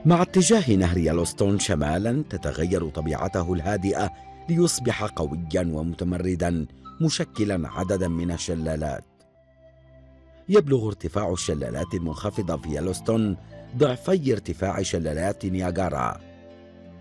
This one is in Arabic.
مع اتجاه نهر يلوستون شمالا تتغير طبيعته الهادئة ليصبح قويا ومتمردا، مشكلا عددا من الشلالات. يبلغ ارتفاع الشلالات المنخفضة في يلوستون ضعفي ارتفاع شلالات نياجارا،